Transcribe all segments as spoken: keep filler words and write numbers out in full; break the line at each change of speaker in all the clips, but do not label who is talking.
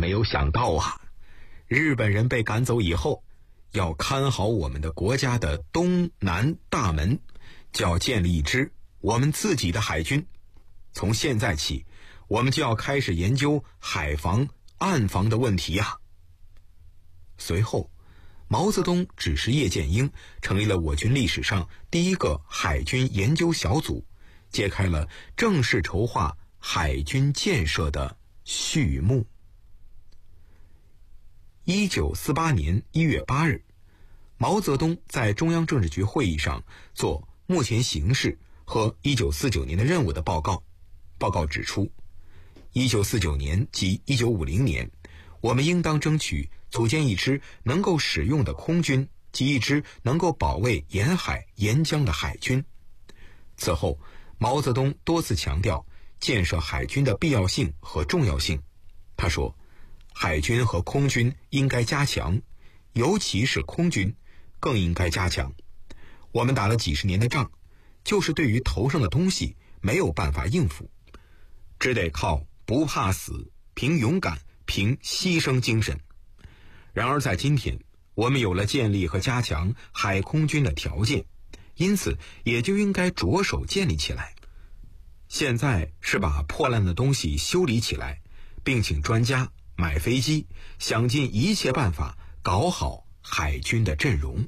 没有想到啊，日本人被赶走以后，要看好我们的国家的东南大门，就要建立一支我们自己的海军。从现在起，我们就要开始研究海防、岸防的问题啊。随后，毛泽东指示叶剑英成立了我军历史上第一个海军研究小组，揭开了正式筹划海军建设的序幕。一九四八年一月八日，毛泽东在中央政治局会议上做目前形势和一九四九年的任务的报告。报告指出，一九四九年及一九五零年，我们应当争取组建一支能够使用的空军及一支能够保卫沿海沿江的海军。此后，毛泽东多次强调建设海军的必要性和重要性。他说，海军和空军应该加强，尤其是空军更应该加强。我们打了几十年的仗，就是对于头上的东西没有办法应付，只得靠不怕死、凭勇敢、凭牺牲精神。然而在今天，我们有了建立和加强海空军的条件，因此也就应该着手建立起来。现在是把破烂的东西修理起来，并请专家买飞机，想尽一切办法搞好海军的阵容。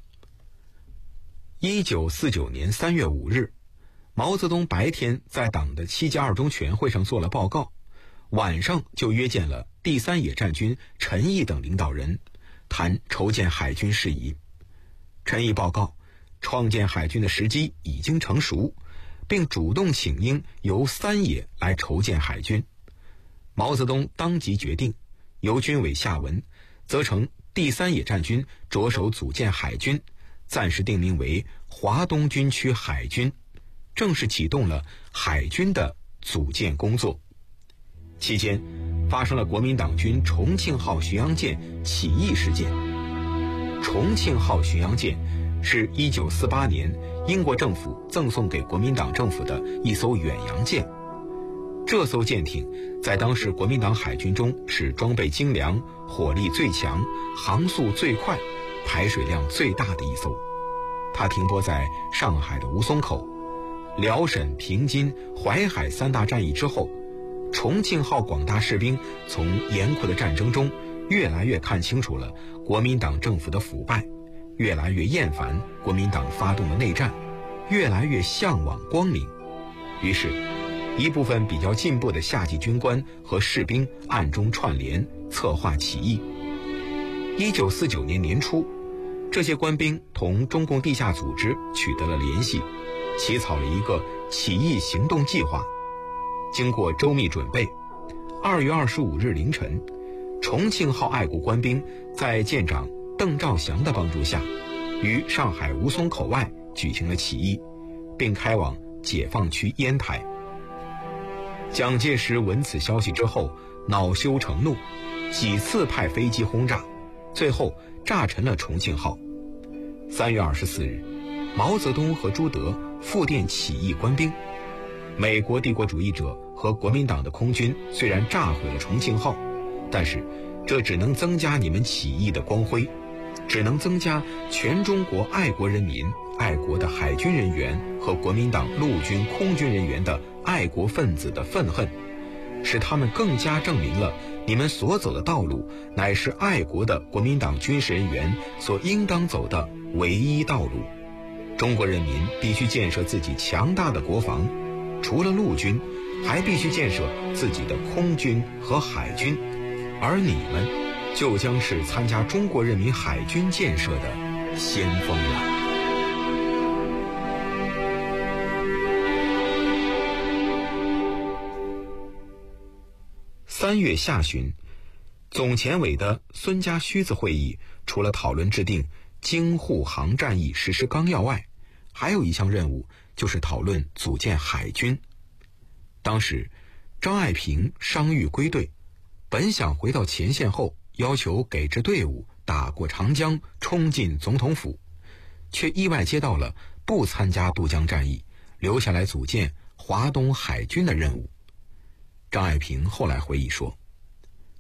一九四九年三月五日，毛泽东白天在党的七届二中全会上做了报告，晚上就约见了第三野战军陈毅等领导人，谈筹建海军事宜。陈毅报告，创建海军的时机已经成熟，并主动请缨由三野来筹建海军。毛泽东当即决定，由军委下文，责成第三野战军着手组建海军，暂时定名为华东军区海军，正式启动了海军的组建工作。期间发生了国民党军重庆号巡洋舰起义事件。重庆号巡洋舰是一九四八年英国政府赠送给国民党政府的一艘远洋舰。这艘舰艇在当时国民党海军中是装备精良、火力最强、航速最快、排水量最大的一艘。它停泊在上海的吴淞口。辽沈、平津、淮海三大战役之后，重庆号广大士兵从严酷的战争中越来越看清楚了国民党政府的腐败，越来越厌烦国民党发动的内战，越来越向往光明。于是一部分比较进步的下级军官和士兵暗中串联策划起义。一九四九年年初，这些官兵同中共地下组织取得了联系，起草了一个起义行动计划。经过周密准备，二月二十五日凌晨，重庆号爱国官兵在舰长邓兆祥的帮助下，于上海吴淞口外举行了起义，并开往解放区烟台。蒋介石闻此消息之后，恼羞成怒，几次派飞机轰炸，最后炸沉了重庆号。三月二十四日，毛泽东和朱德复电起义官兵，美国帝国主义者和国民党的空军虽然炸毁了重庆号，但是这只能增加你们起义的光辉，只能增加全中国爱国人民、爱国的海军人员和国民党陆军空军人员的爱国分子的愤恨，使他们更加证明了你们所走的道路乃是爱国的国民党军事人员所应当走的唯一道路。中国人民必须建设自己强大的国防，除了陆军，还必须建设自己的空军和海军，而你们就将是参加中国人民海军建设的先锋了。三月下旬，总前委的孙家胥子会议除了讨论制定京沪杭战役实施纲要外，还有一项任务就是讨论组建海军。当时张爱萍伤愈归队，本想回到前线后要求给支队伍打过长江，冲进总统府，却意外接到了不参加渡江战役，留下来组建华东海军的任务。张爱萍后来回忆说，